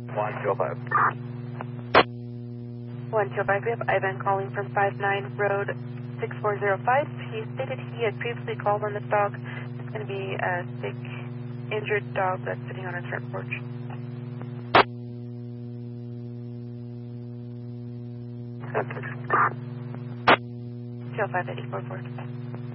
105. 125, we have Ivan calling from 59 Road 6405. He stated he had previously called on this dog. It's going to be a sick, injured dog that's sitting on his front porch. 10-6. 205 8444.